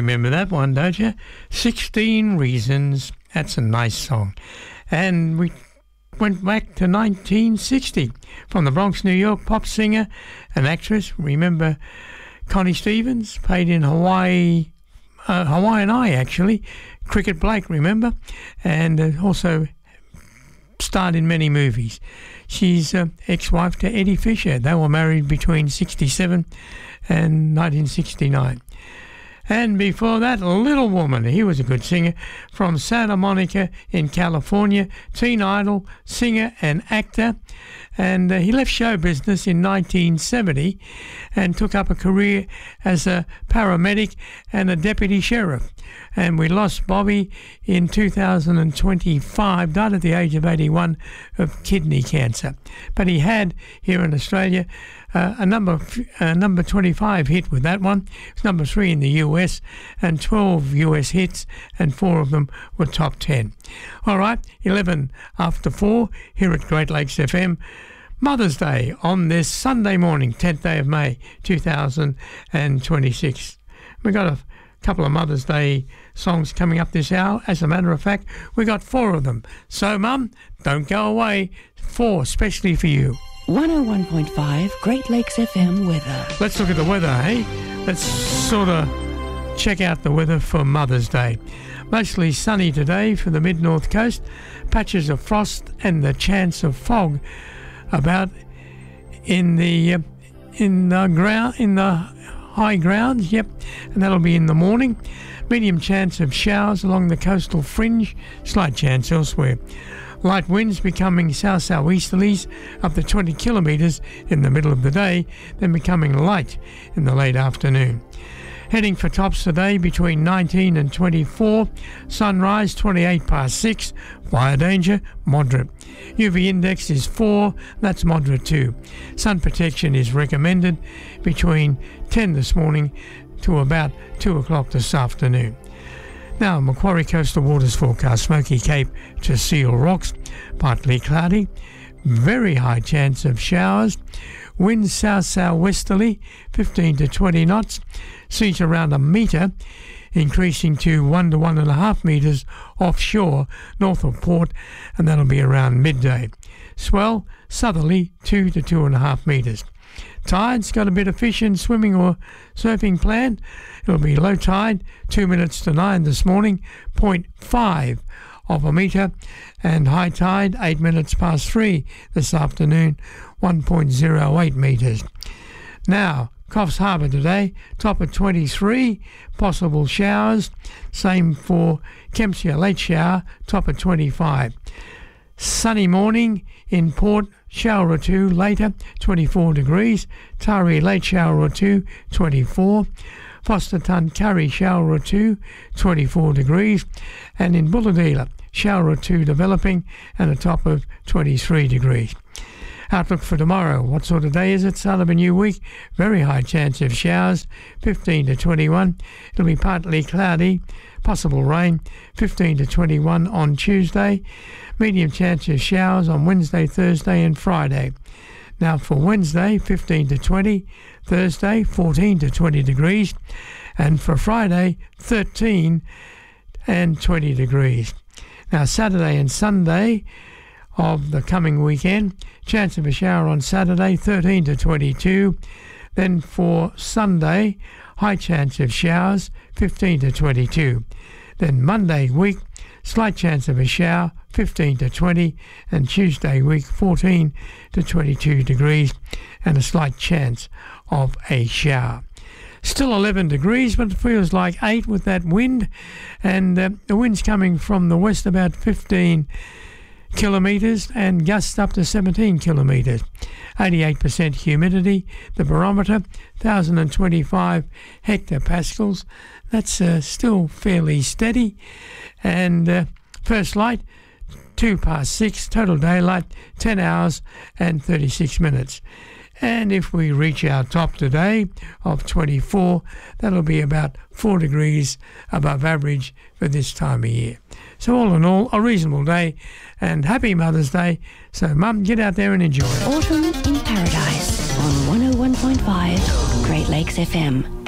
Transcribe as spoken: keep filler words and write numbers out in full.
remember that one, don't you? sixteen Reasons. That's a nice song. And we went back to nineteen sixty. From the Bronx, New York, pop singer and actress. Remember Connie Stevens? Played in Hawaii, uh, Hawaiian Eye, actually. Cricket Blake, remember? And uh, also starred in many movies. She's uh, ex-wife to Eddie Fisher. They were married between sixty-seven and nineteen sixty-nine. And before that, Little Woman. He was a good singer from Santa Monica in California, teen idol, singer and actor. And uh, he left show business in nineteen seventy and took up a career as a paramedic and a deputy sheriff. And we lost Bobby in two thousand twenty-five, died at the age of eighty-one of kidney cancer. But he had, here in Australia, uh, a number uh, number twenty-five hit with that one. It was number three in the U S and twelve U S hits, and four of them were top ten. All right, eleven after four here at Great Lakes F M. Mother's Day on this Sunday morning, tenth day of May two thousand twenty-six. We got a couple of Mother's Day songs coming up this hour. As a matter of fact, we got four of them. So, Mum, don't go away. Four, especially for you. one oh one point five Great Lakes F M weather. Let's look at the weather, hey? Let's sort of check out the weather for Mother's Day. Mostly sunny today for the mid-north coast. Patches of frost and the chance of fog about in the uh, in the ground in the high grounds. Yep, and that'll be in the morning. Medium chance of showers along the coastal fringe. Slight chance elsewhere. Light winds becoming south-southeasterlies up to twenty kilometres in the middle of the day, then becoming light in the late afternoon. Heading for tops today between nineteen and twenty-four. Sunrise twenty-eight past six. Fire danger moderate. U V index is four. That's moderate too. Sun protection is recommended between ten this morning to about two o'clock this afternoon. Now, Macquarie Coastal Waters forecast. Smoky Cape to Seal Rocks. Partly cloudy. Very high chance of showers. Winds south-southwesterly, fifteen to twenty knots. Seas around a metre, increasing to one to one and a half metres offshore, north of port, and that'll be around midday. Swell, southerly, two to two and a half metres. Tide's got a bit of fishing, swimming or surfing planned. It'll be low tide, two minutes to nine this morning, zero point five of a metre, and high tide, eight minutes past three this afternoon, one point zero eight metres. Now, Coffs Harbour today, top of twenty-three, possible showers. Same for Kempsey, late shower, top of twenty-five. Sunny morning in Port, shower or two later, twenty-four degrees. Taree, late shower or two, twenty-four. Foster Tuncurry, shower or two, twenty-four degrees. And in Bulahdelah, shower or two developing and a top of twenty-three degrees. Outlook for tomorrow. What sort of day is it? Start of a new week. Very high chance of showers, fifteen to twenty-one. It'll be partly cloudy. Possible rain, fifteen to twenty-one on Tuesday. Medium chance of showers on Wednesday, Thursday and Friday. Now for Wednesday, fifteen to twenty. Thursday, fourteen to twenty degrees. And for Friday, thirteen and twenty degrees. Now Saturday and Sunday of the coming weekend, chance of a shower on Saturday, thirteen to twenty-two. Then for Sunday, high chance of showers, fifteen to twenty-two. Then Monday week, slight chance of a shower, fifteen to twenty. And Tuesday week, fourteen to twenty-two degrees and a slight chance of a shower. Still eleven degrees, but it feels like eight with that wind. And uh, the wind's coming from the west about fifteen kilometres and gusts up to seventeen kilometres. eighty-eight percent humidity. The barometer, one thousand twenty-five hectopascals. That's uh, still fairly steady. And uh, first light, two past six. Total daylight, ten hours and thirty-six minutes. And if we reach our top today of twenty-four, that'll be about four degrees above average for this time of year. So all in all, a reasonable day, and happy Mother's Day. So Mum, get out there and enjoy it. Autumn in Paradise on one oh one point five Great Lakes F M.